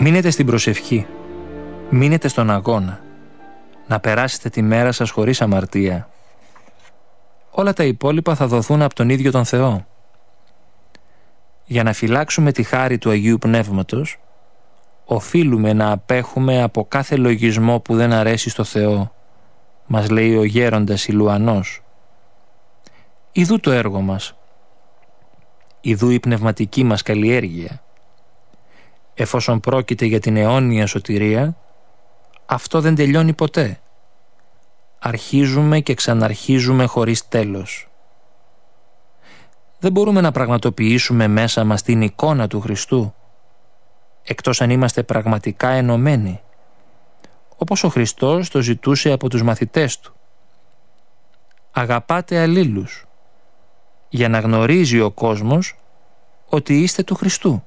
Μείνετε στην προσευχή, μείνετε στον αγώνα, να περάσετε τη μέρα σας χωρίς αμαρτία. Όλα τα υπόλοιπα θα δοθούν από τον ίδιο τον Θεό. Για να φυλάξουμε τη χάρη του Αγίου Πνεύματος, οφείλουμε να απέχουμε από κάθε λογισμό που δεν αρέσει στο Θεό, μας λέει ο γέροντας Ηλουανός. Ιδού το έργο μας, ιδού η πνευματική μας καλλιέργεια. Εφόσον πρόκειται για την αιώνια σωτηρία, αυτό δεν τελειώνει ποτέ. Αρχίζουμε και ξαναρχίζουμε χωρίς τέλος. Δεν μπορούμε να πραγματοποιήσουμε μέσα μας την εικόνα του Χριστού, εκτός αν είμαστε πραγματικά ενωμένοι, όπως ο Χριστός το ζητούσε από τους μαθητές του. Αγαπάτε αλλήλους, για να γνωρίζει ο κόσμος ότι είστε του Χριστού.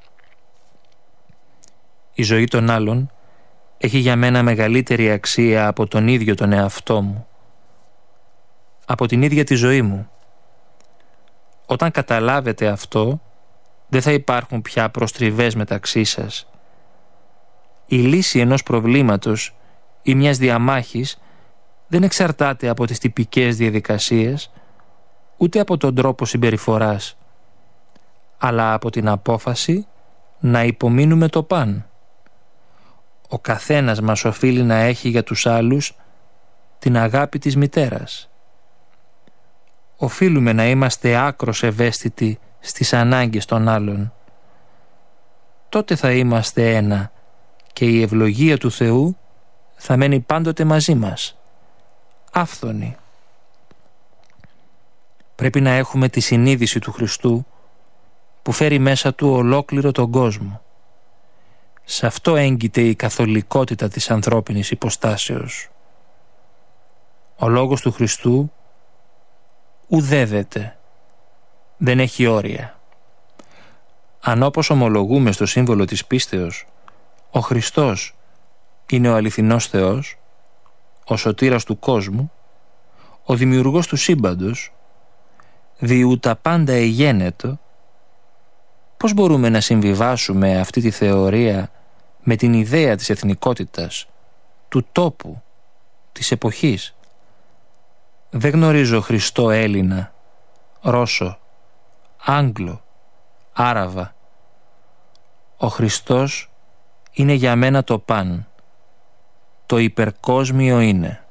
Η ζωή των άλλων έχει για μένα μεγαλύτερη αξία από τον ίδιο τον εαυτό μου, από την ίδια τη ζωή μου. Όταν καταλάβετε αυτό, δεν θα υπάρχουν πια προστριβές μεταξύ σας. Η λύση ενός προβλήματος ή μιας διαμάχης δεν εξαρτάται από τις τυπικές διαδικασίες, ούτε από τον τρόπο συμπεριφοράς, αλλά από την απόφαση να υπομείνουμε το παν. Ο καθένας μας οφείλει να έχει για τους άλλους την αγάπη της μητέρας. Οφείλουμε να είμαστε άκρως ευαίσθητοι στις ανάγκες των άλλων. Τότε θα είμαστε ένα και η ευλογία του Θεού θα μένει πάντοτε μαζί μας, άφθονη. Πρέπει να έχουμε τη συνείδηση του Χριστού που φέρει μέσα του ολόκληρο τον κόσμο. Σε αυτό έγκυται η καθολικότητα της ανθρώπινης υποστάσεως. Ο λόγος του Χριστού ουδεύεται, δεν έχει όρια. Αν όπως ομολογούμε στο σύμβολο της πίστεως, ο Χριστός είναι ο αληθινός Θεός, ο σωτήρας του κόσμου, ο δημιουργός του σύμπαντος, διού τα πάντα εγένετο, πώς μπορούμε να συμβιβάσουμε αυτή τη θεωρία με την ιδέα της εθνικότητας, του τόπου, της εποχής? Δεν γνωρίζω Χριστό Έλληνα, Ρώσο, Άγγλο, Άραβα. Ο Χριστός είναι για μένα το παν. Το υπερκόσμιο είναι.